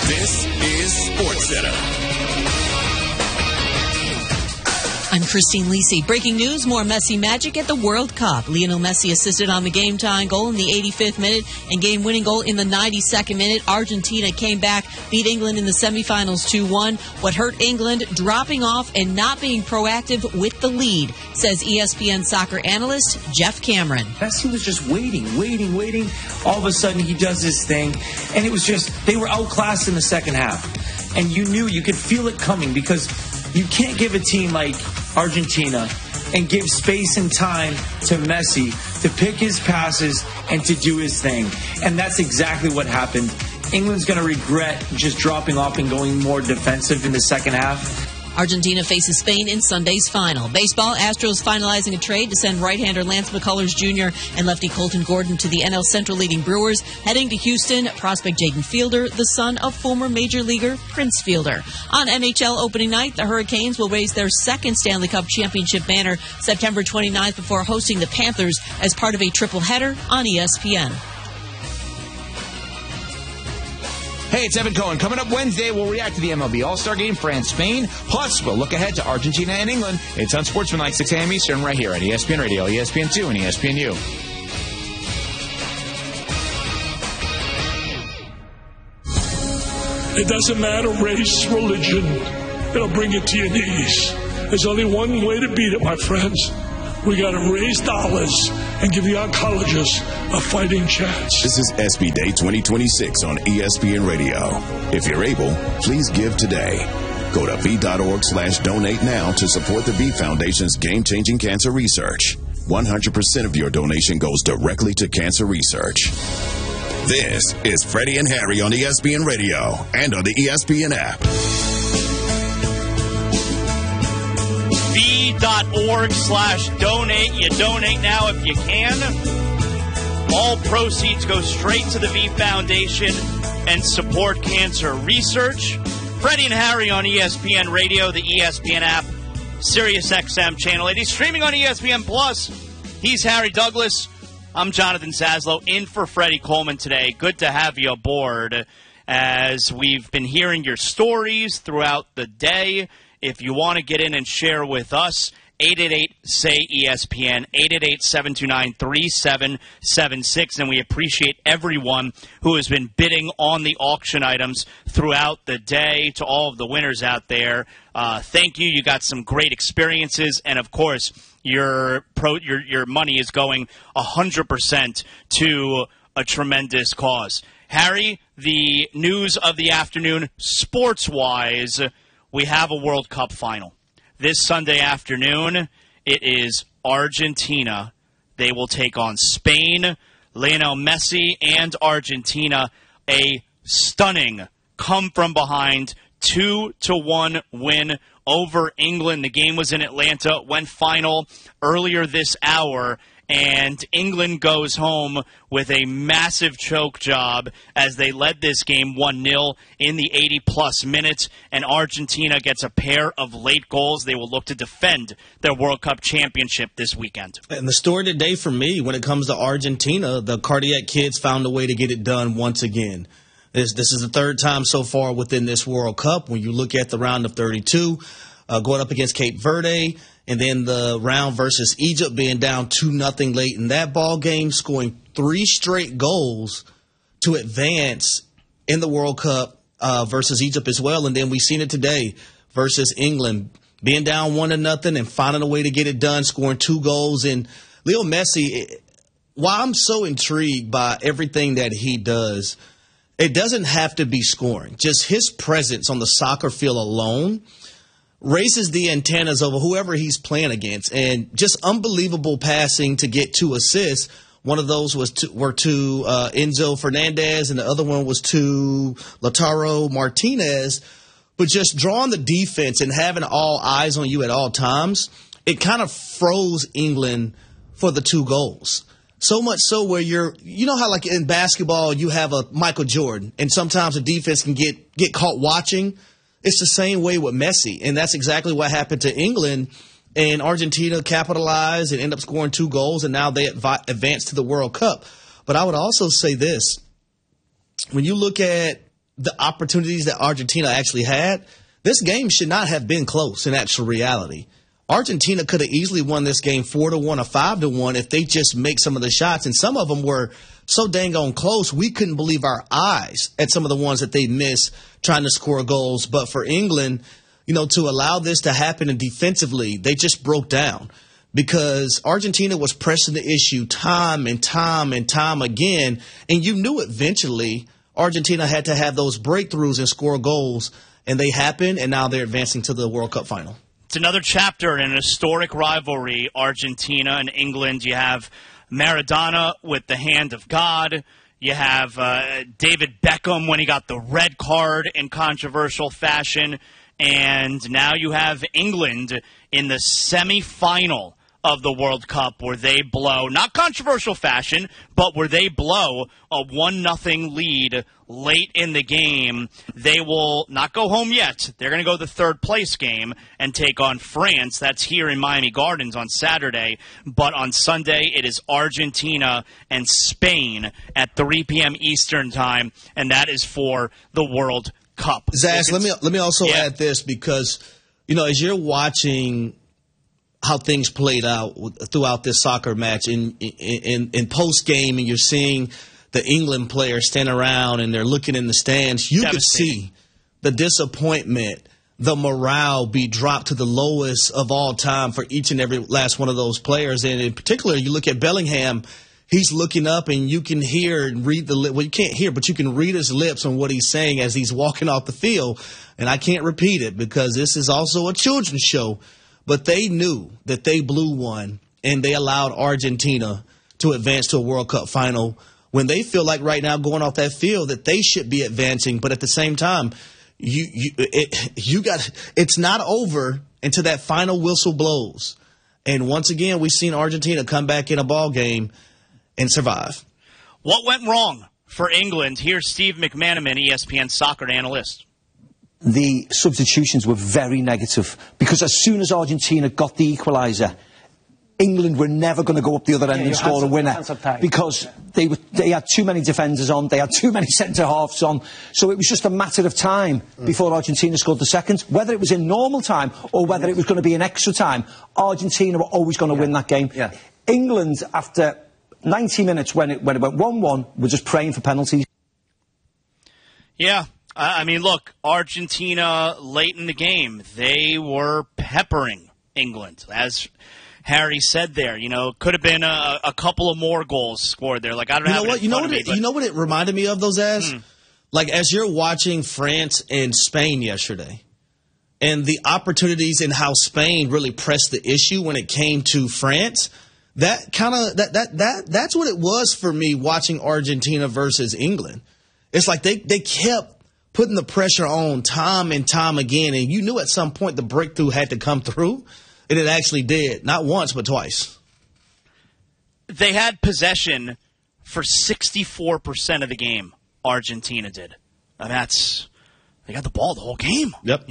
This is SportsCenter. I'm Christine Lisi. Breaking news, more Messi magic at the World Cup. Lionel Messi assisted on the game-tying goal in the 85th minute and game-winning goal in the 92nd minute. Argentina came back, beat England in the semifinals 2-1. What hurt England, dropping off and not being proactive with the lead, says ESPN soccer analyst Jeff Cameron. Messi was just waiting. All of a sudden, he does this thing, and it was just, they were outclassed in the second half. And you could feel it coming, because you can't give a team like Argentina and give space and time to Messi to pick his passes and to do his thing. And that's exactly what happened. England's going to regret just dropping off and going more defensive in the second half. Argentina faces Spain in Sunday's final. Baseball, Astros finalizing a trade to send right-hander Lance McCullers Jr. and lefty Colton Gordon to the NL Central leading Brewers. Heading to Houston, prospect Jaden Fielder, the son of former major leaguer Prince Fielder. On NHL opening night, the Hurricanes will raise their second Stanley Cup championship banner September 29th before hosting the Panthers as part of a triple header on ESPN. Hey, it's Evan Cohen. Coming up Wednesday, we'll react to the MLB All-Star Game, France-Spain. Plus, we'll look ahead to Argentina and England. It's on Sportsmanlike, 6 a.m. Eastern, right here at ESPN Radio, ESPN2, and ESPNU. It doesn't matter race, religion. It'll bring it to your knees. There's only one way to beat it, my friends. We got to raise dollars and give the oncologists a fighting chance. This is SB Day 2026 on ESPN Radio. If you're able, please give today. Go to V.org/donate now to support the V Foundation's game-changing cancer research. 100% of your donation goes directly to cancer research. This is Freddie and Harry on ESPN Radio and on the ESPN app. V.org/donate. You donate now if you can. All proceeds go straight to the V Foundation and support cancer research. Freddie and Harry on ESPN Radio, the ESPN app, Sirius XM Channel 80, streaming on ESPN Plus. He's Harry Douglas. I'm Jonathan Saslow, in for Freddie Coleman today. Good to have you aboard as we've been hearing your stories throughout the day. If you want to get in and share with us, 888-SAY-ESPN, 888-729-3776. And we appreciate everyone who has been bidding on the auction items throughout the day. To all of the winners out there, thank you. You got some great experiences. And, of course, your money is going 100% to a tremendous cause. Harry, the news of the afternoon, sports-wise, we have a World Cup final. This Sunday afternoon, it is Argentina. They will take on Spain. Lionel Messi and Argentina, a stunning come-from-behind 2-1 win over England. The game was in Atlanta, went final earlier this hour, and England goes home with a massive choke job as they led this game 1-0 in the 80-plus minutes, and Argentina gets a pair of late goals. They will look to defend their World Cup championship this weekend. And the story today for me, when it comes to Argentina, the Cardiac Kids found a way to get it done once again. This is the third time so far within this World Cup. When you look at the round of 32, going up against Cape Verde, and then the round versus Egypt being down 2-0 late in that ball game, scoring 3 straight goals to advance in the World Cup versus Egypt as well. And then we've seen it today versus England, being down 1-0 and finding a way to get it done, scoring 2 goals. And Leo Messi, while I'm so intrigued by everything that he does, it doesn't have to be scoring. Just his presence on the soccer field alone raises the antennas over whoever he's playing against, and just unbelievable passing to get 2 assists. One of those were to Enzo Fernandez, and the other one was to Lautaro Martinez. But just drawing the defense and having all eyes on you at all times, it kind of froze England for the 2 goals. So much so where you know how like in basketball you have a Michael Jordan, and sometimes the defense can get caught watching. It's the same way with Messi, and that's exactly what happened to England. And Argentina capitalized and ended up scoring 2 goals, and now they advance to the World Cup. But I would also say this. When you look at the opportunities that Argentina actually had, this game should not have been close in actual reality. Argentina could have easily won this game 4-1 or 5-1 if they just make some of the shots, and some of them were so dang on close we couldn't believe our eyes at some of the ones that they missed trying to score goals. But for England, to allow this to happen, and defensively, they just broke down because Argentina was pressing the issue time and time and time again, and you knew eventually Argentina had to have those breakthroughs and score goals, and they happened, and now they're advancing to the World Cup final. It's another chapter in an historic rivalry, Argentina and England. You have Maradona with the hand of God. You have David Beckham when he got the red card in controversial fashion. And now you have England in the semifinal of the World Cup where they blow, not controversial fashion, but where they blow a 1-0 lead late in the game. They will not go home yet. They're going to go to the third-place game and take on France. That's here in Miami Gardens on Saturday. But on Sunday, it is Argentina and Spain at 3 p.m. Eastern Time, and that is for the World Cup. Zach, let me also add this because, as you're watching how things played out throughout this soccer match in post-game, and you're seeing the England players stand around and they're looking in the stands, you could see the disappointment, the morale be dropped to the lowest of all time for each and every last one of those players. And in particular, you look at Bellingham, he's looking up and you can hear and read you can't hear, but you can read his lips on what he's saying as he's walking off the field. And I can't repeat it because this is also a children's show. But they knew that they blew one, and they allowed Argentina to advance to a World Cup final when they feel like right now going off that field that they should be advancing. But at the same time, it's not over until that final whistle blows. And once again, we've seen Argentina come back in a ball game and survive. What went wrong for England? Here's Steve McManaman, ESPN soccer analyst. The substitutions were very negative because as soon as Argentina got the equaliser, England were never going to go up the other end and score a winner because they had too many defenders on, they had too many centre-halves on, so it was just a matter of time before Argentina scored the second. Whether it was in normal time or whether it was going to be in extra time, Argentina were always going to win that game. England, after 90 minutes when it went 1-1, were just praying for penalties. Yeah. I mean, look, Argentina late in the game, they were peppering England. As Harry said there, could have been a couple of more goals scored there. Like, I don't know what you know what it reminded me of, those as? Like, as you're watching France and Spain yesterday, and the opportunities and how Spain really pressed the issue when it came to France, that's what it was for me watching Argentina versus England. It's like they kept putting the pressure on time and time again, and you knew at some point the breakthrough had to come through, and it actually did. Not once, but twice. They had possession for 64% of the game, Argentina did. And they got the ball the whole game. Yep.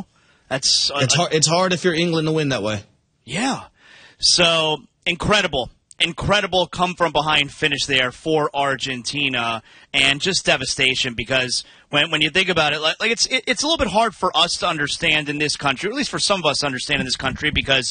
It's hard if you're England to win that way. Yeah. So, incredible come-from-behind finish there for Argentina, and just devastation because when you think about it, like it's a little bit hard for us to understand in this country, or at least for some of us to understand in this country, because,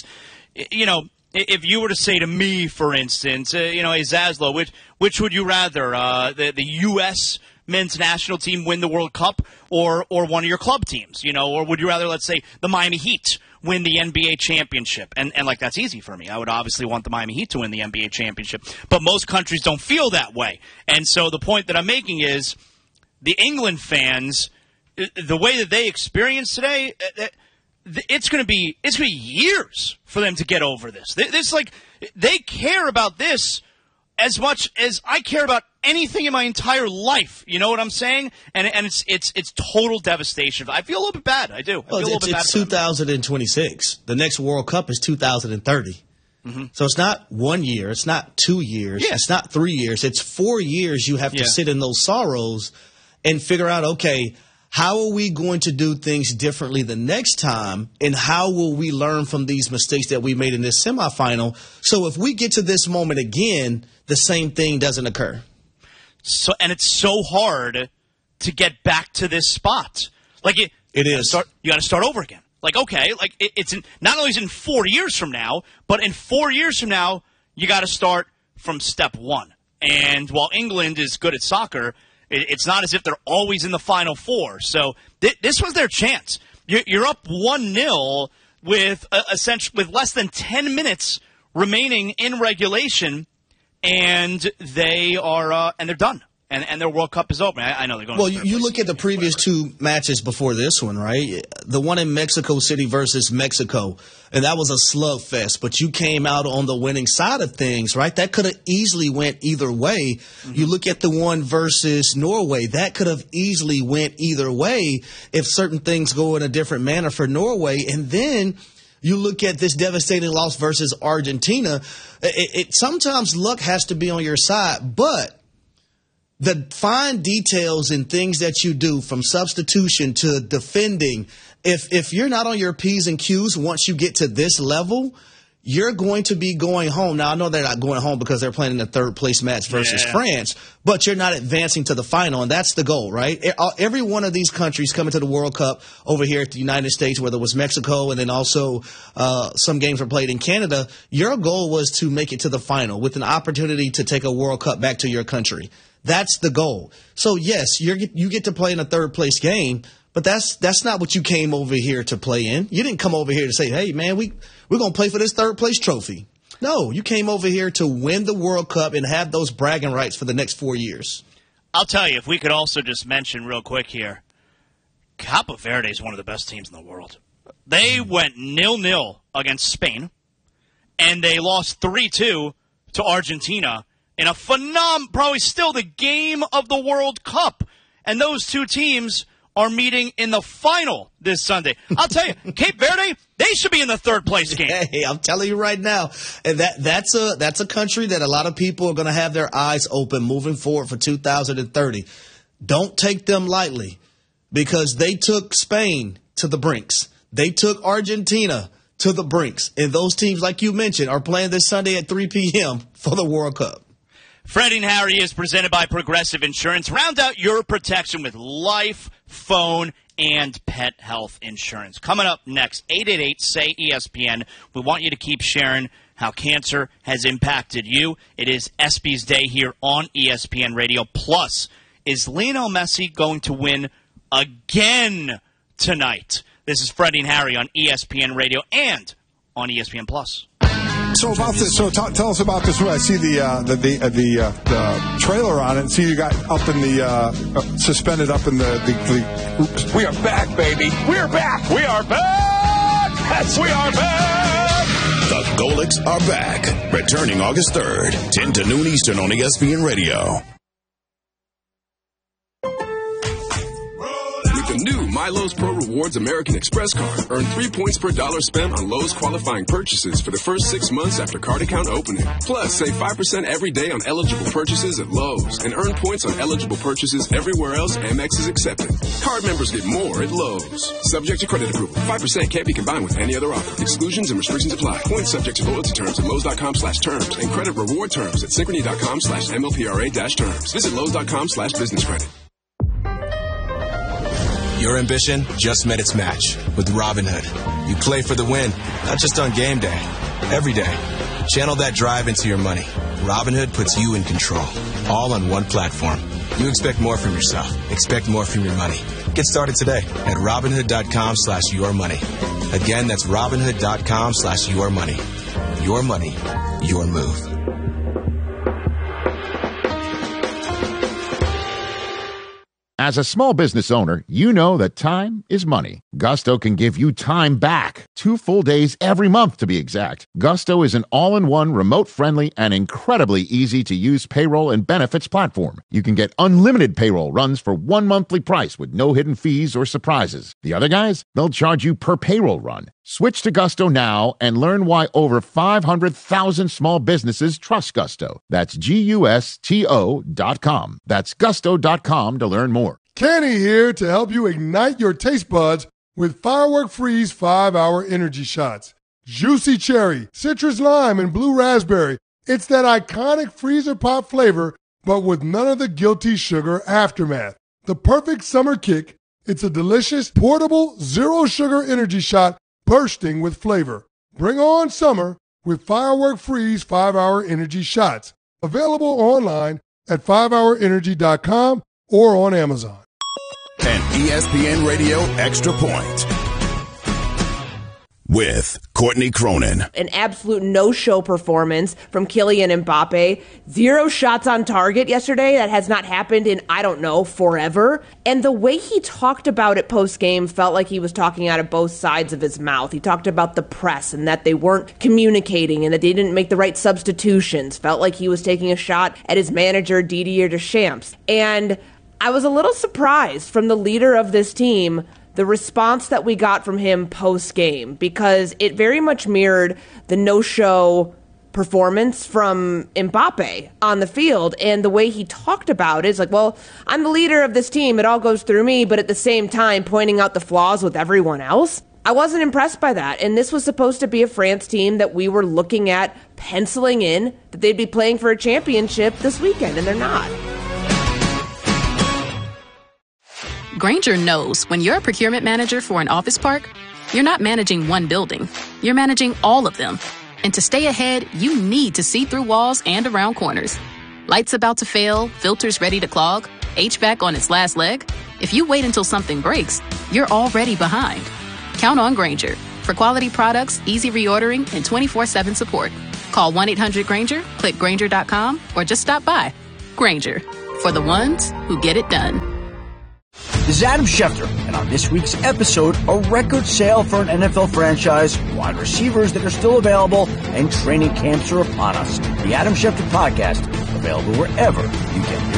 if you were to say to me, for instance, hey, Zaslow, which would you rather, the U.S. men's national team win the World Cup or one of your club teams, or would you rather, let's say, the Miami Heat win the NBA championship? And that's easy for me. I would obviously want the Miami Heat to win the NBA championship. But most countries don't feel that way. And so the point that I'm making is the England fans, the way that they experience today, it's going to be years for them to get over this. They care about this as much as I care about anything in my entire life. You know what I'm saying? And it's total devastation. I feel a little bit bad. I do. It's 2026. The next World Cup is 2030. Mm-hmm. So it's not 1 year. It's not 2 years. Yeah. It's not 3 years. It's 4 years you have to sit in those sorrows and figure out, okay, how are we going to do things differently the next time, and how will we learn from these mistakes that we made in this semifinal, so if we get to this moment again, the same thing doesn't occur. So, and it's so hard to get back to this spot. Like it is. You got to start over again. Like, okay, like not only is it in 4 years from now, but in 4 years from now, you got to start from step one. And while England is good at soccer, it's not as if they're always in the Final Four. So this was their chance. You're up 1-0 with essentially with less than 10 minutes remaining in regulation, and they are and they're done. And their World Cup is over. I know they're going. Well, you look at the previous two matches before this one, right? The one in Mexico City versus Mexico, and that was a slugfest. But you came out on the winning side of things, right? That could have easily went either way. Mm-hmm. You look at the one versus Norway, that could have easily went either way if certain things go in a different manner for Norway. And then you look at this devastating loss versus Argentina. Sometimes luck has to be on your side, but the fine details and things that you do, from substitution to defending, if you're not on your P's and Q's once you get to this level, you're going to be going home. Now, I know they're not going home because they're playing in the third-place match versus France, but you're not advancing to the final, and that's the goal, right? Every one of these countries coming to the World Cup over here at the United States, whether it was Mexico and then also some games were played in Canada, your goal was to make it to the final with an opportunity to take a World Cup back to your country. That's the goal. So, yes, you get to play in a third-place game, but that's not what you came over here to play in. You didn't come over here to say, hey, man, we're going to play for this third-place trophy. No, you came over here to win the World Cup and have those bragging rights for the next 4 years. I'll tell you, if we could also just mention real quick here, Cape Verde is one of the best teams in the world. They went 0-0 against Spain, and they lost 3-2 to Argentina in a probably still the game of the World Cup. And those two teams are meeting in the final this Sunday. I'll tell you, Cape Verde, they should be in the third-place game. Hey, I'm telling you right now, and that's a country that a lot of people are going to have their eyes open moving forward for 2030. Don't take them lightly, because they took Spain to the brinks. They took Argentina to the brinks. And those teams, like you mentioned, are playing this Sunday at 3 p.m. for the World Cup. Freddie and Harry is presented by Progressive Insurance. Round out your protection with life, phone, and pet health insurance. Coming up next, 888-SAY-ESPN. We want you to keep sharing how cancer has impacted you. It is ESPY's Day here on ESPN Radio. Plus, is Lionel Messi going to win again tonight? This is Freddie and Harry on ESPN Radio and on ESPN Plus. So about this, tell us about this. I see the trailer on it. See you got up in the suspended up in the. We are back, baby. We are back. We are back. Yes, we are back. The Golics are back. Returning August 3rd, 10 to noon Eastern on ESPN Radio. New My Lowe's Pro Rewards American Express card. Earn 3 points per dollar spent on Lowe's qualifying purchases for the first 6 months after card account opening. Plus, save 5% every day on eligible purchases at Lowe's and earn points on eligible purchases everywhere else Amex is accepted. Card members get more at Lowe's. Subject to credit approval. 5% can't be combined with any other offer. Exclusions and restrictions apply. Points subject to loyalty terms at Lowe's.com/terms and credit reward terms at Synchrony.com/MLPRA-terms. Visit Lowe's.com/business credit. Your ambition just met its match with Robinhood. You play for the win, not just on game day, every day. Channel that drive into your money. Robinhood puts you in control, all on one platform. You expect more from yourself. Expect more from your money. Get started today at Robinhood.com/yourmoney. Again, that's Robinhood.com/yourmoney. Your money, your move. As a small business owner, you know that time is money. Gusto can give you time back. 2 full days every month, to be exact. Gusto is an all-in-one, remote-friendly, and incredibly easy-to-use payroll and benefits platform. You can get unlimited payroll runs for one monthly price with no hidden fees or surprises. The other guys, they'll charge you per payroll run. Switch to Gusto now and learn why over 500,000 small businesses trust Gusto. That's GUSTO.com. That's Gusto.com to learn more. Kenny here to help you ignite your taste buds with Firework Freeze 5-Hour Energy Shots. Juicy cherry, citrus lime, and blue raspberry. It's that iconic freezer pop flavor, but with none of the guilty sugar aftermath. The perfect summer kick. It's a delicious, portable, zero-sugar energy shot bursting with flavor. Bring on summer with Firework Freeze 5-Hour Energy Shots. Available online at 5hourenergy.com or on Amazon. An ESPN Radio Extra Point with Courtney Cronin. An absolute no-show performance from Kylian Mbappe. 0 shots on target yesterday. That has not happened in, forever. And the way he talked about it post-game felt like he was talking out of both sides of his mouth. He talked about the press and that they weren't communicating and that they didn't make the right substitutions. Felt like he was taking a shot at his manager, Didier Deschamps. And I was a little surprised from the leader of this team, the response that we got from him post-game, because it very much mirrored the no-show performance from Mbappe on the field. And the way he talked about it is like, well, I'm the leader of this team. It all goes through me, but at the same time pointing out the flaws with everyone else. I wasn't impressed by that. And this was supposed to be a France team that we were looking at penciling in that they'd be playing for a championship this weekend, and they're not. Grainger knows when you're a procurement manager for an office park, you're not managing one building, you're managing all of them. And to stay ahead, you need to see through walls and around corners. Lights about to fail, filters ready to clog, HVAC on its last leg. If you wait until something breaks, you're already behind. Count on Grainger for quality products, easy reordering, and 24/7 support. Call 1-800-GRAINGER, click Grainger.com, or just stop by. Grainger, for the ones who get it done. This is Adam Schefter, and on this week's episode, a record sale for an NFL franchise, wide receivers that are still available, and training camps are upon us. The Adam Schefter Podcast, available wherever you get your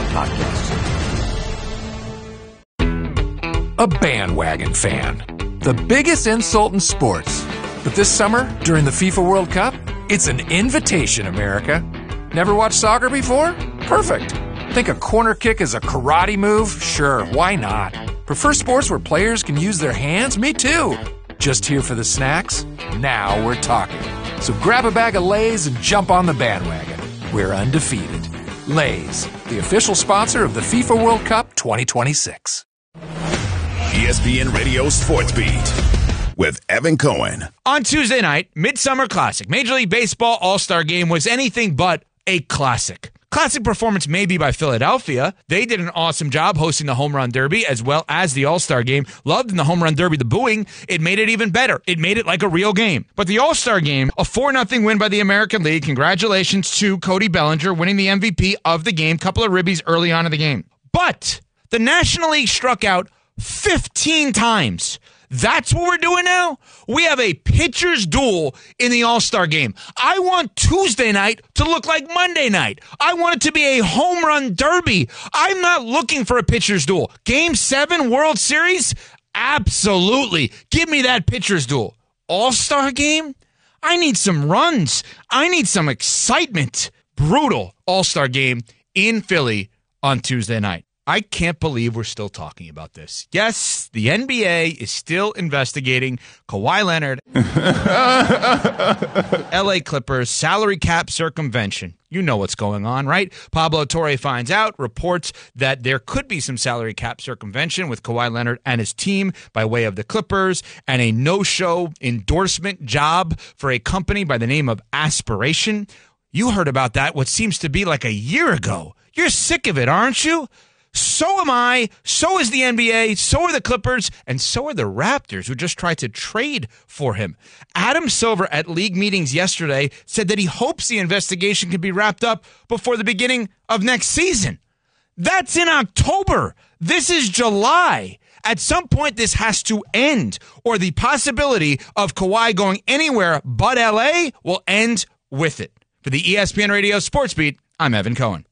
podcasts. A bandwagon fan. The biggest insult in sports. But this summer, during the FIFA World Cup, it's an invitation, America. Never watched soccer before? Perfect. Think a corner kick is a karate move? Sure, why not? Prefer sports where players can use their hands? Me too. Just here for the snacks? Now we're talking. So grab a bag of Lay's and jump on the bandwagon. We're undefeated. Lay's, the official sponsor of the FIFA World Cup 2026. ESPN Radio Sports Beat with Evan Cohen. On Tuesday night, Midsummer Classic, Major League Baseball All-Star Game was anything but a classic. Classic performance maybe by Philadelphia. They did an awesome job hosting the Home Run Derby as well as the All-Star Game. Loved in the Home Run Derby the booing. It made it even better. It made it like a real game. But the All-Star Game, a 4-0 win by the American League. Congratulations to Cody Bellinger winning the MVP of the game. Couple of ribbies early on in the game. But the National League struck out 15 times. That's what we're doing now? We have a pitcher's duel in the All-Star Game. I want Tuesday night to look like Monday night. I want it to be a home run derby. I'm not looking for a pitcher's duel. Game 7 World Series? Absolutely. Give me that pitcher's duel. All-Star Game? I need some runs. I need some excitement. Brutal All-Star Game in Philly on Tuesday night. I can't believe we're still talking about this. Yes, the NBA is still investigating Kawhi Leonard, LA Clippers, salary cap circumvention. You know what's going on, right? Pablo Torre finds out, reports that there could be some salary cap circumvention with Kawhi Leonard and his team by way of the Clippers and a no-show endorsement job for a company by the name of Aspiration. You heard about that, what seems to be like a year ago. You're sick of it, aren't you? So am I, so is the NBA, so are the Clippers, and so are the Raptors, who just tried to trade for him. Adam Silver at league meetings yesterday said that he hopes the investigation can be wrapped up before the beginning of next season. That's in October. This is July. At some point, this has to end, or the possibility of Kawhi going anywhere but LA will end with it. For the ESPN Radio Sports Beat, I'm Evan Cohen.